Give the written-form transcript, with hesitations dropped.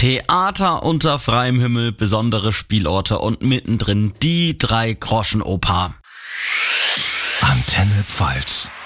Theater unter freiem Himmel, besondere Spielorte und mittendrin die Drei-Groschen-Oper. Antenne Pfalz.